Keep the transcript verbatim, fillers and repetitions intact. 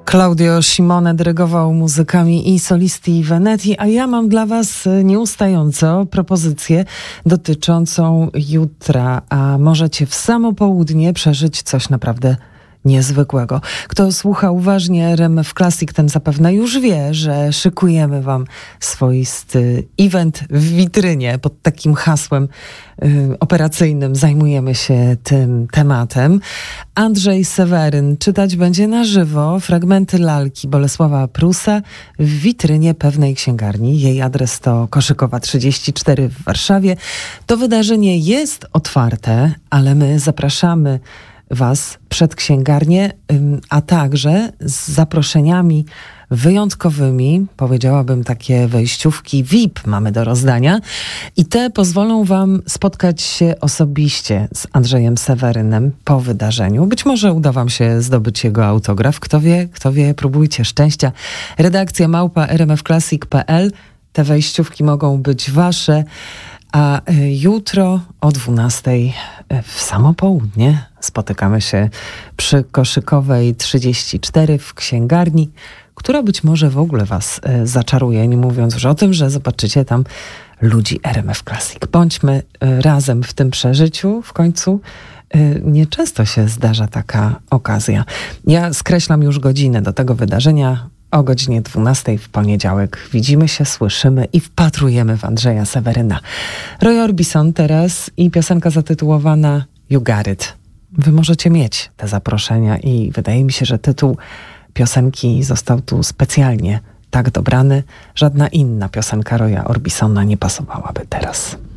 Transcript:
Claudio Simone dyrygował muzykami i Solisti Veneti, a ja mam dla was nieustająco propozycję dotyczącą jutra, a możecie w samo południe przeżyć coś naprawdę niezwykłego. Kto słucha uważnie R M F Classic, ten zapewne już wie, że szykujemy wam swoisty event w witrynie pod takim hasłem y, operacyjnym. Zajmujemy się tym tematem. Andrzej Seweryn czytać będzie na żywo fragmenty lalki Bolesława Prusa w witrynie pewnej księgarni. Jej adres to Koszykowa trzydzieści cztery w Warszawie. To wydarzenie jest otwarte, ale my zapraszamy was przed księgarnię, a także z zaproszeniami wyjątkowymi, powiedziałabym takie wejściówki V I P mamy do rozdania i te pozwolą wam spotkać się osobiście z Andrzejem Sewerynem po wydarzeniu. Być może uda wam się zdobyć jego autograf. Kto wie, kto wie, próbujcie szczęścia. Redakcja małpa r m f classic kropka p l. Te wejściówki mogą być wasze. A jutro o dwunastej w samo południe spotykamy się przy Koszykowej trzydzieści cztery w księgarni, która być może w ogóle was zaczaruje, nie mówiąc już o tym, że zobaczycie tam ludzi R M F Classic. Bądźmy razem w tym przeżyciu. W końcu nieczęsto się zdarza taka okazja. Ja skreślam już godzinę do tego wydarzenia. O godzinie dwunastej w poniedziałek widzimy się, słyszymy i wpatrujemy w Andrzeja Seweryna. Roy Orbison teraz i piosenka zatytułowana You Got It. Wy możecie mieć te zaproszenia i wydaje mi się, że tytuł piosenki został tu specjalnie tak dobrany. Żadna inna piosenka Roya Orbisona nie pasowałaby teraz.